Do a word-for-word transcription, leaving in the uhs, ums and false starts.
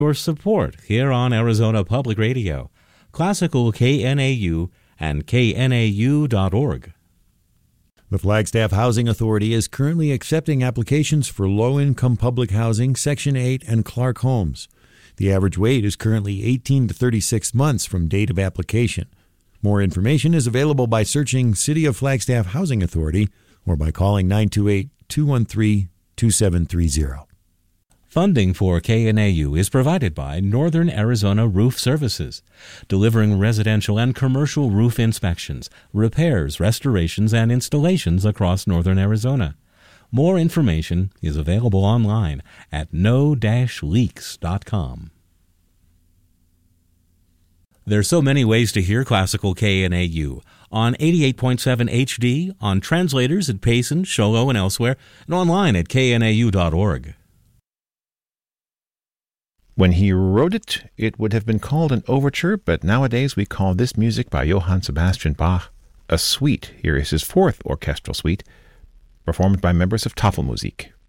Your support here on Arizona Public Radio, Classical K N A U, and K N A U dot org. The Flagstaff Housing Authority is currently accepting applications for low-income public housing, Section eight, and Clark homes. The average wait is currently eighteen to thirty-six months from date of application. More information is available by searching City of Flagstaff Housing Authority or by calling nine two eight, two one three, two seven three zero. Funding for K N A U is provided by Northern Arizona Roof Services, delivering residential and commercial roof inspections, repairs, restorations, and installations across Northern Arizona. More information is available online at no dash leaks dot com. There's so many ways to hear classical K N A U. On eighty-eight point seven H D, on translators at Payson, Show Low, and elsewhere, and online at K N A U dot org. When he wrote it, it would have been called an overture, but nowadays we call this music by Johann Sebastian Bach a suite. Here is his fourth orchestral suite, performed by members of Tafelmusik.